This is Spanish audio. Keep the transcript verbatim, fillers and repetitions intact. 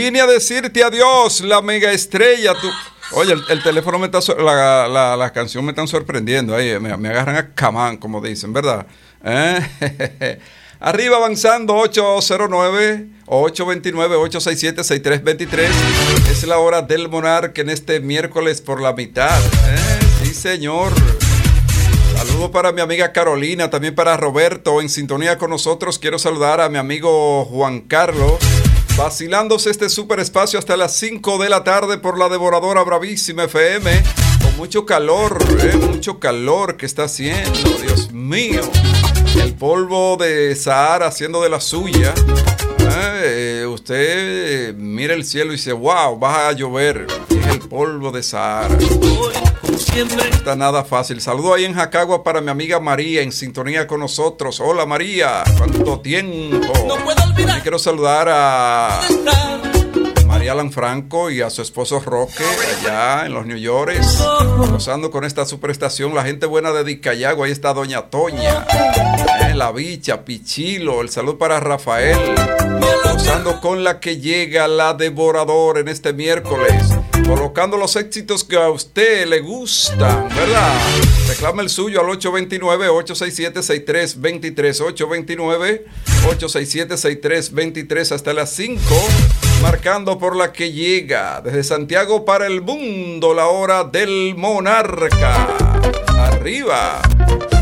Vine a decirte adiós, la mega estrella. Tú... Oye, el, el teléfono me está... So- la, la, la canción me están sorprendiendo. Ahí, me, me agarran a camán, como dicen, ¿verdad? ¿Eh? Arriba avanzando, ocho cero nueve, ocho dos nueve, ocho seis siete, seis tres dos tres. Es la hora del Monarca en este miércoles por la mitad. ¿Eh? Sí, señor. Saludo para mi amiga Carolina, también para Roberto en sintonía con nosotros. Quiero saludar a mi amigo Juan Carlos, vacilándose este super espacio hasta las cinco de la tarde por la devoradora Bravísima F M, con mucho calor, eh, mucho calor que está haciendo, Dios mío, el polvo de Sahara haciendo de la suya. Eh, usted mira el cielo y dice, wow, va a llover, es el polvo de Sahara. No está nada fácil. Saludo ahí en Jacagua para mi amiga María en sintonía con nosotros. Hola María, ¿cuánto tiempo? No puedo olvidar. Y quiero saludar a María Lanfranco y a su esposo Roque allá en los New York, gozando con esta superestación. La gente buena de Dicayagua, ahí está Doña Toña, eh, La Bicha, Pichilo. El saludo para Rafael, gozando con la que llega la devoradora en este miércoles, colocando los éxitos que a usted le gustan, ¿verdad? Reclama el suyo al ocho dos nueve, ocho seis siete, seis tres dos tres, ocho dos nueve, ocho seis siete, seis tres dos tres hasta las cinco, marcando por la que llega desde Santiago para el mundo, la hora del Monarca. Arriba.